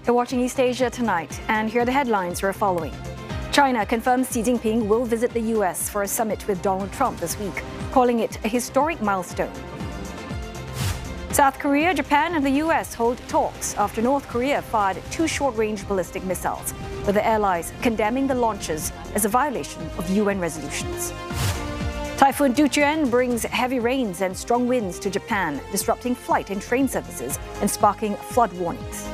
You're watching East Asia Tonight, and here are the headlines we're following. China confirms Xi Jinping will visit the U.S. for a summit with Donald Trump this week, calling it a historic milestone. South Korea, Japan, and the U.S. hold talks after North Korea fired 2 short-range ballistic missiles, with the allies condemning the launches as a violation of UN resolutions. Typhoon Duchuen brings heavy rains and strong winds to Japan, disrupting flight and train services and sparking flood warnings.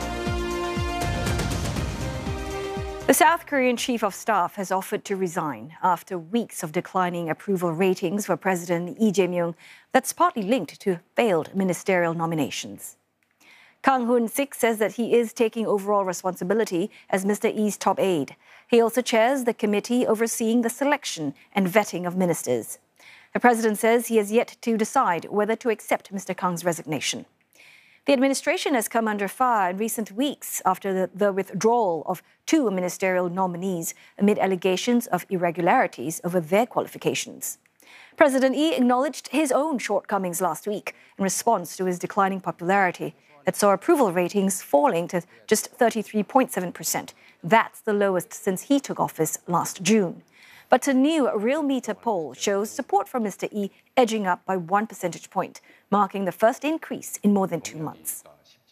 The South Korean chief of staff has offered to resign after weeks of declining approval ratings for President Lee Jae-myung that's partly linked to failed ministerial nominations. Kang Hoon-sik says that he is taking overall responsibility as Mr. Lee's top aide. He also chairs the committee overseeing the selection and vetting of ministers. The president says he has yet to decide whether to accept Mr. Kang's resignation. The administration has come under fire in recent weeks after the withdrawal of 2 ministerial nominees amid allegations of irregularities over their qualifications. President Lee acknowledged his own shortcomings last week in response to his declining popularity that saw approval ratings falling to just 33.7%. That's the lowest since he took office last June. But a new Real Meter poll shows support for Mr. Lee edging up by 1 percentage point, marking the first increase in more than 2 months.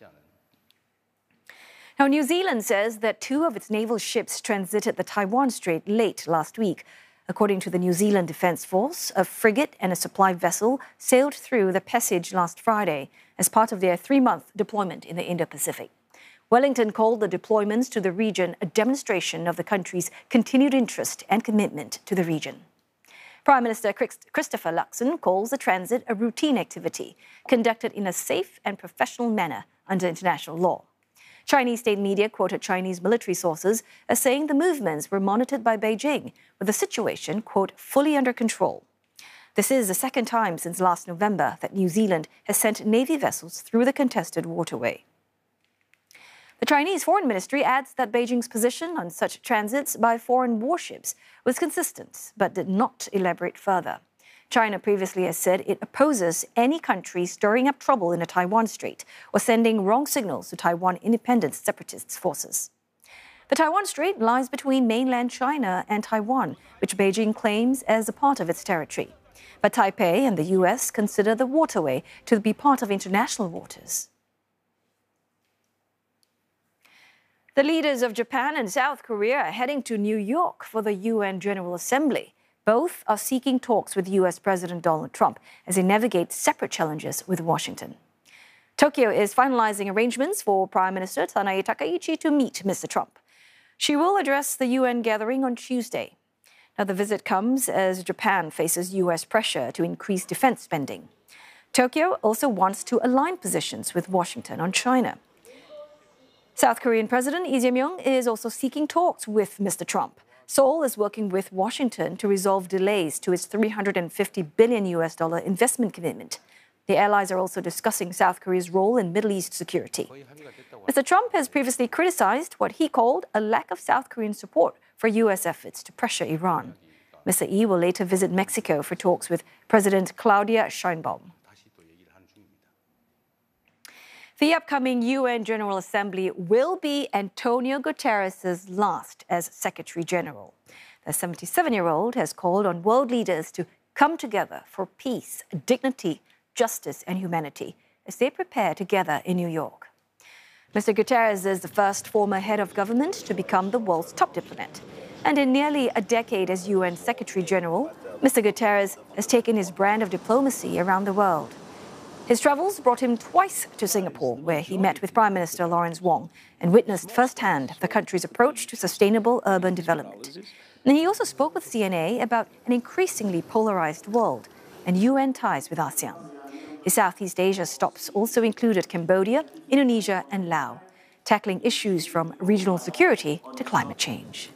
Now, New Zealand says that 2 of its naval ships transited the Taiwan Strait late last week. According to the New Zealand Defence Force, a frigate and a supply vessel sailed through the passage last Friday as part of their 3-month deployment in the Indo-Pacific. Wellington called the deployments to the region a demonstration of the country's continued interest and commitment to the region. Prime Minister Christopher Luxon calls the transit a routine activity conducted in a safe and professional manner under international law. Chinese state media quoted Chinese military sources as saying the movements were monitored by Beijing, with the situation, quote, fully under control. This is the second time since last November that New Zealand has sent Navy vessels through the contested waterway. The Chinese Foreign Ministry adds that Beijing's position on such transits by foreign warships was consistent, but did not elaborate further. China previously has said it opposes any country stirring up trouble in the Taiwan Strait or sending wrong signals to Taiwan independent separatist forces. The Taiwan Strait lies between mainland China and Taiwan, which Beijing claims as a part of its territory. But Taipei and the U.S. consider the waterway to be part of international waters. The leaders of Japan and South Korea are heading to New York for the UN General Assembly. Both are seeking talks with U.S. President Donald Trump as they navigate separate challenges with Washington. Tokyo is finalizing arrangements for Prime Minister Sanae Takaichi to meet Mr. Trump. She will address the UN gathering on Tuesday. Now, the visit comes as Japan faces U.S. pressure to increase defense spending. Tokyo also wants to align positions with Washington on China. South Korean President Lee Jae-myung is also seeking talks with Mr. Trump. Seoul is working with Washington to resolve delays to its $350 billion investment commitment. The allies are also discussing South Korea's role in Middle East security. Mr. Trump has previously criticized what he called a lack of South Korean support for U.S. efforts to pressure Iran. Mr. Lee will later visit Mexico for talks with President Claudia Sheinbaum. The upcoming UN General Assembly will be Antonio Guterres' last as Secretary General. The 77-year-old has called on world leaders to come together for peace, dignity, justice, and humanity as they prepare together in New York. Mr. Guterres is the first former head of government to become the world's top diplomat. And in nearly a decade as UN Secretary General, Mr. Guterres has taken his brand of diplomacy around the world. His travels brought him twice to Singapore, where he met with Prime Minister Lawrence Wong and witnessed firsthand the country's approach to sustainable urban development. And he also spoke with CNA about an increasingly polarized world and UN ties with ASEAN. His Southeast Asia stops also included Cambodia, Indonesia, and Laos, tackling issues from regional security to climate change.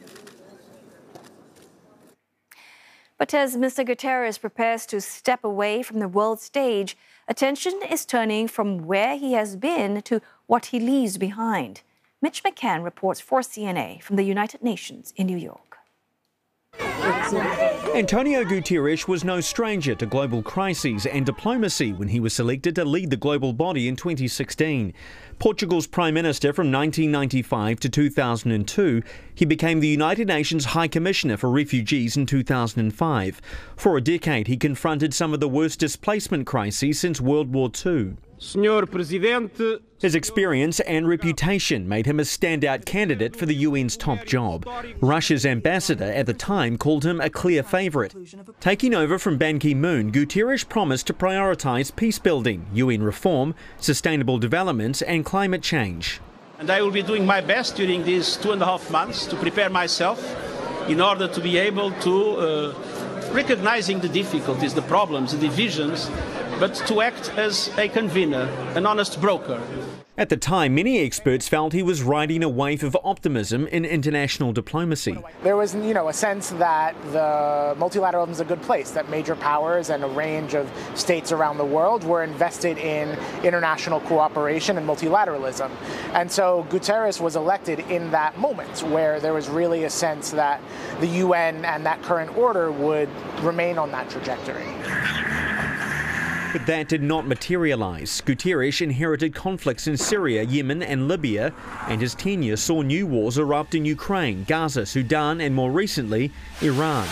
But as Mr. Guterres prepares to step away from the world stage, attention is turning from where he has been to what he leaves behind. Mitch McCann reports for CNA from the United Nations in New York. Antonio Guterres was no stranger to global crises and diplomacy when he was selected to lead the global body in 2016. Portugal's Prime Minister from 1995 to 2002, he became the United Nations High Commissioner for Refugees in 2005. For a decade, he confronted some of the worst displacement crises since World War II. Senhor Presidente. His experience and reputation made him a standout candidate for the UN's top job. Russia's ambassador at the time called him a clear favourite. Taking over from Ban Ki-moon, Guterres promised to prioritise peace building, UN reform, sustainable development and climate change. And I will be doing my best during these 2.5 months to prepare myself in order to be able to recognizing the difficulties, the problems, the divisions, but to act as a convener, an honest broker. At the time, many experts felt he was riding a wave of optimism in international diplomacy. There was, a sense that the multilateralism is a good place, that major powers and a range of states around the world were invested in international cooperation and multilateralism. And so Guterres was elected in that moment where there was really a sense that the UN and that current order would remain on that trajectory. But that did not materialise. Guterres inherited conflicts in Syria, Yemen and Libya, and his tenure saw new wars erupt in Ukraine, Gaza, Sudan and more recently, Iran.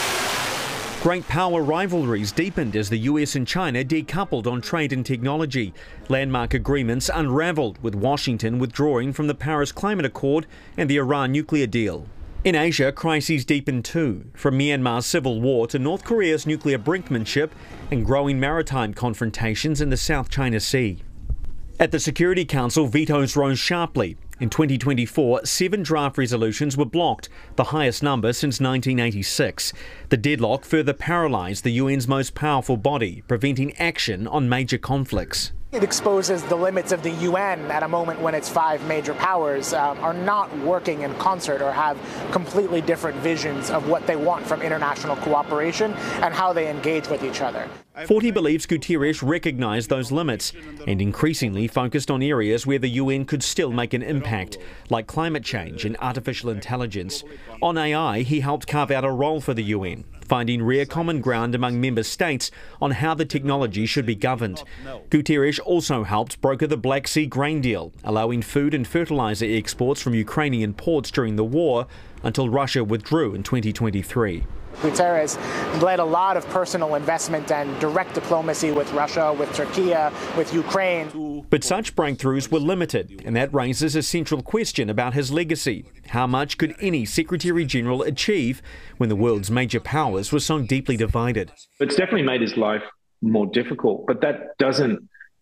Great power rivalries deepened as the US and China decoupled on trade and technology. Landmark agreements unravelled, with Washington withdrawing from the Paris Climate Accord and the Iran nuclear deal. In Asia, crises deepened too, from Myanmar's civil war to North Korea's nuclear brinkmanship and growing maritime confrontations in the South China Sea. At the Security Council, vetoes rose sharply. In 2024, 7 draft resolutions were blocked, the highest number since 1986. The deadlock further paralysed the UN's most powerful body, preventing action on major conflicts. It exposes the limits of the UN at a moment when its 5 major powers are not working in concert or have completely different visions of what they want from international cooperation and how they engage with each other. Forty believes Guterres recognised those limits and increasingly focused on areas where the UN could still make an impact, like climate change and artificial intelligence. On AI, he helped carve out a role for the UN, finding rare common ground among member states on how the technology should be governed. Guterres also helped broker the Black Sea grain deal, allowing food and fertiliser exports from Ukrainian ports during the war until Russia withdrew in 2023. Guterres led a lot of personal investment and direct diplomacy with Russia, with Turkey, with Ukraine. But such breakthroughs were limited, and that raises a central question about his legacy. How much could any Secretary General achieve when the world's major powers were so deeply divided? It's definitely made his life more difficult, but that doesn't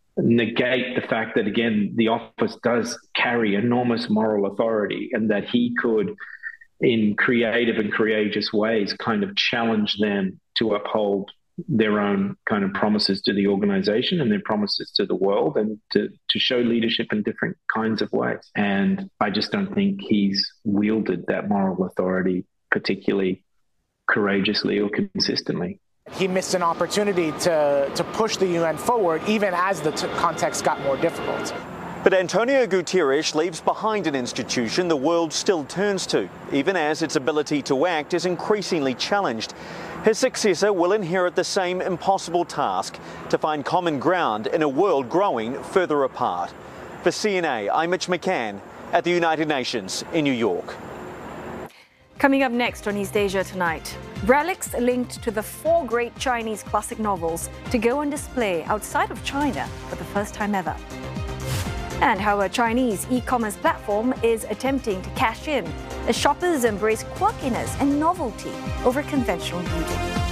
negate the fact that, again, the office does carry enormous moral authority and that he could, in creative and courageous ways, kind of challenge them to uphold their own kind of promises to the organization and their promises to the world, and to show leadership in different kinds of ways. And I just don't think he's wielded that moral authority particularly courageously or consistently. He missed an opportunity to push the UN forward, even as the context got more difficult. But Antonio Guterres leaves behind an institution the world still turns to, even as its ability to act is increasingly challenged. His successor will inherit the same impossible task, to find common ground in a world growing further apart. For CNA, I'm Mitch McCann at the United Nations in New York. Coming up next on East Asia Tonight, relics linked to the 4 great Chinese classic novels to go on display outside of China for the first time ever. And how a Chinese e-commerce platform is attempting to cash in as shoppers embrace quirkiness and novelty over conventional beauty.